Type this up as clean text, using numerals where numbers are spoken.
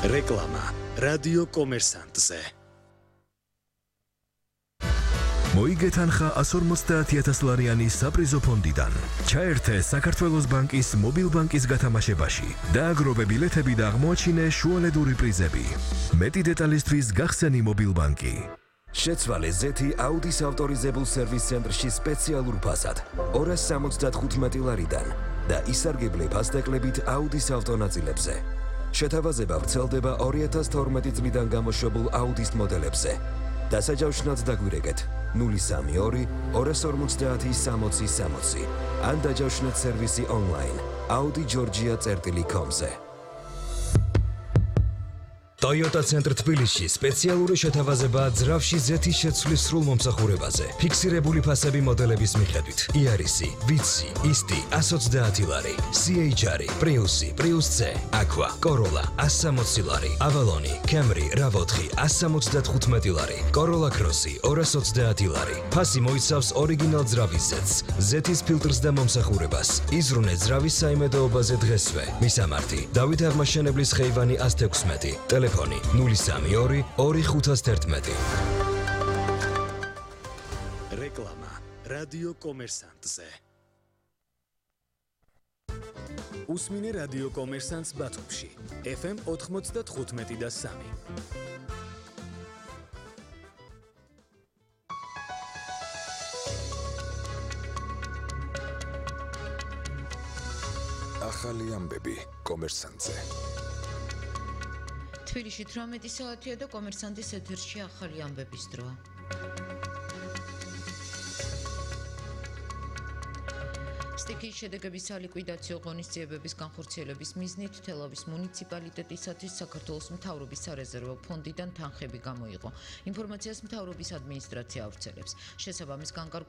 რეკლამა რადიო კომერსანტზე. მოიგე თანხა 150,000 ლარიანი საპრიზო ფონდიდან. ჩაერთე საქართველოს ბანკის მობილბანკის გათამაშებაში. დააგროვე ბილეთები და აღმოაჩინე შუალედური პრიზები. მეტი დეტალისთვის გახსენი მობილბანკი. შეცვალე ზეთი აუდის ავტორიზებულ სერვის ცენტრში სპეციალურ ფასად 275 ლარიდან და ისარგებლე ფასდეკლებით აუდის ავტონაწილებზე. შეთავაზება ვრცელდება 2012 წლიდან გამოშვებულ აუდის მოდელებზე. დასაჯავრშნად დაგვირეკეთ 032 250 60 ან დაჯავშნეთ სერვისი ონლაინ audi.georgia.com-ზე. Toyota Center თბილისში სპეციალური შეთავაზებაა ძრავში ზეთის შეცვლის სრულ მომსახურებაზე. ფიქსირებული ფასები მოდელების მიხედვით. იარისი, ვიცი, ისტი 130 ლარი, CHR, პრიუსი, პრიუს C, Aqua, Corolla 160 ლარი, Avalon, Camry, RAV4 175 ლარი, Corolla Cross 230 ლარი. ფასი მოიცავს ორიგინალ ძრავის ზეთს, ზეთის ფილტრს და მომსახურებას. იზრუნე ძრავის საიმედოობაზე დღესვე. მისამართი: დავით აღმაშენებლის ხეივანი 116. Telefoni 032 2511. რეკლამა რადიო კომერსანტზე. უსმინე რადიო კომერსანტს ბათუმში. FM 95 და 3. ახალი ამბები კომერსანტზე. თბილისში 18 საათია და კომერსანტის ეთერში ახალი ამბების დროა. სტიქიის შედეგების სალიკვიდაციო ღონისძიებების განხორციელების მიზნით თელავის მუნიციპალიტეტისათვის საქართველოს მთავრობის სარეზერვო ფონდიდან თანხები გამოიყო. ინფორმაციას მთავრობის ადმინისტრაცია ავრცელებს. შესაბამის განკარგულებას